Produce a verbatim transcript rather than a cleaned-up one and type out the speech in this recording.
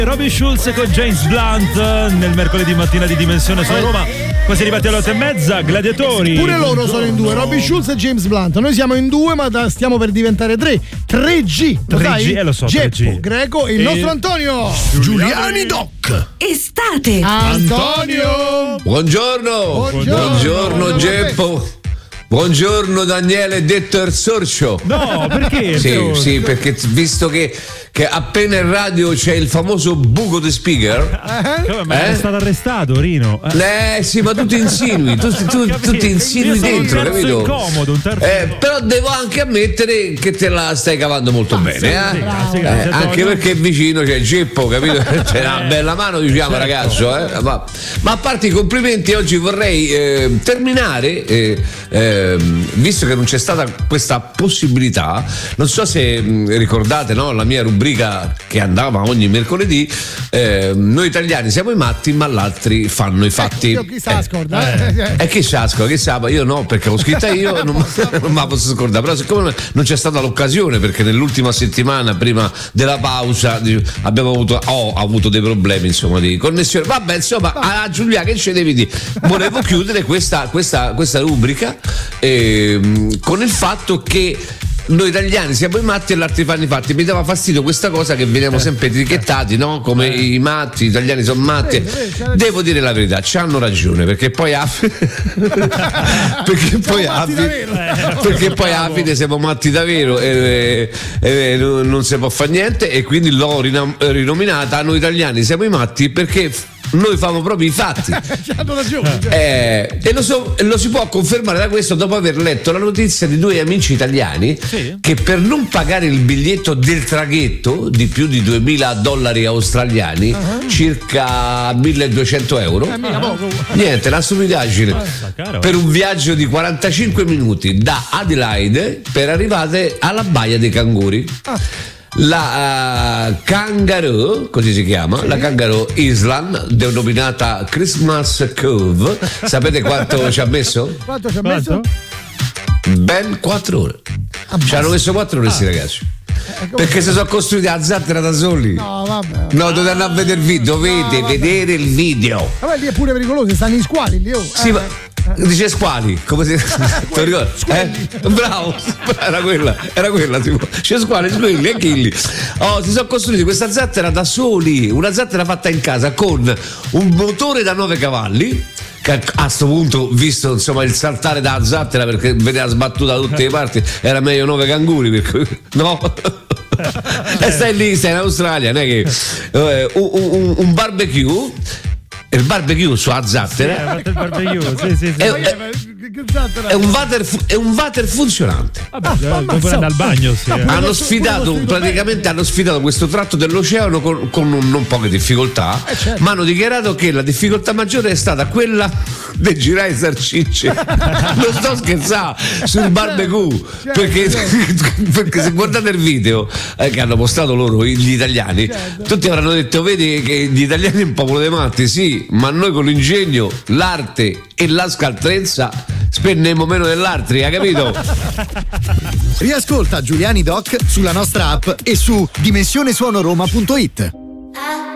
Robin Schulz con James Blunt nel mercoledì mattina di Dimensione su Roma. Quasi arrivati alle otto e mezza, Gladiatori. Pure loro sono in due, Robin Schulz e James Blunt. Noi siamo in due, ma da, stiamo per diventare tre. tre G, lo tre G, sai? eh, lo so, Geppo, tre G. Greco e il E- nostro Antonio. Giuliani Doc. Estate. Antonio. Buongiorno. Buongiorno. Buongiorno Geppo. Buongiorno Daniele detto il Sorcio. No, perché? Sì, sì, perché visto che, che appena in radio c'è il famoso buco di speaker. Come, ma Eh? è stato arrestato, Rino. Eh, Eh sì, ma tu ti insinui, tu, tu, tu, tu ti insinui Io sono dentro, un terzo capito? incomodo, un terzo Eh, incomodo. però devo anche ammettere che te la stai cavando molto bene, sì, eh? sì, grazie, Eh, grazie, anche Antonio. perché vicino c'è Geppo, capito? C'è una bella mano, diciamo, Certo. ragazzo, eh? ma, ma a parte i complimenti, oggi vorrei eh, terminare, eh, ehm, visto che non c'è stata questa possibilità, non so se mh, ricordate, no, la mia rubrica che andava ogni mercoledì, eh, noi italiani siamo i matti, ma gli altri fanno i fatti. Io chissà, Eh, scorda. Eh. e chi sa, chi sa, ma io no, perché l'ho scritta io, non, non me la posso scordare. Però siccome non c'è stata l'occasione, perché nell'ultima settimana prima della pausa di- abbiamo avuto, ho avuto dei problemi, insomma, di connessione. Vabbè, insomma, a Giulia, che ce devi dire? Volevo chiudere questa, questa, questa rubrica ehm, con il fatto che noi italiani siamo i matti e gli altri fanno i fatti. Mi dava fastidio questa cosa che veniamo sempre etichettati, no? Come i matti, gli italiani sono matti. Vedi, vedi, c'ha ragione. Devo dire la verità, c'hanno ragione, perché poi a perché poi a matti davvero. perché poi alla fine siamo matti davvero e, e- e non non si può fare niente, e quindi l'ho rinam- rinominata Noi italiani siamo i matti, perché noi famo proprio i fatti. C'hanno ragione. Eh, e lo, so- lo si può confermare da questo dopo aver letto la notizia di due amici italiani Sì. che per non pagare il biglietto del traghetto di più di duemila dollari australiani, circa milleduecento euro, Eh, mica poco. niente, una stupidaggine, caro. per un viaggio di quarantacinque minuti da Adelaide per arrivare alla baia dei canguri. La uh, Kangaroo, così si chiama, la Kangaroo Island, denominata Christmas Cove. Sapete quanto ci ha messo? Quanto ci ha Quanto? messo? Ben quattro ore. Ci hanno messo quattro ore questi ragazzi. Perché si sono costruiti a zattera da soli. No, vabbè. No, dovete andare a vedere il video, dovete vedere il video. Vabbè, lì è pure pericoloso, stanno in squali lì. Oh. Sì, Eh, ma dice squali, come si te lo ricordi? Eh? Bravo, era quella, era quella, tipo, c'è squali, squilli e chilli. Oh, si sono costruiti questa zattera da soli, una zattera fatta in casa con un motore da nove cavalli. Che a sto punto, visto insomma il saltare da zattera, perché veniva sbattuta da tutte le parti, era meglio nove canguri, perché no? E stai lì, stai in Australia, non è che eh, un, un- un barbecue, il barbecue sulla Eh, zattera. ha fatto il barbecue, sì, sì, sì. È, eh, è- che- che zattera? è un water, fu- è un water funzionante. Vabbè, Ah, devo ammazza. pure andare al bagno, sì. No, eh. pure- Hanno costruito- sfidato, costruito praticamente bene. hanno sfidato questo tratto dell'oceano con, con un- non poche difficoltà, Eh, certo. ma hanno dichiarato che la difficoltà maggiore è stata quella di girare i salsicce. Non sto scherzando, sul barbecue, Certo, perché, perché se guardate il video eh, che hanno postato loro, gli italiani, Certo. tutti avranno detto: vedi che gli italiani è un popolo dei matti, sì, ma noi con l'ingegno, l'arte e la scaltrezza spennemmo meno dell'altri, hai capito? Riascolta Giuliani Doc sulla nostra app e su dimensionesuonoroma punto it. I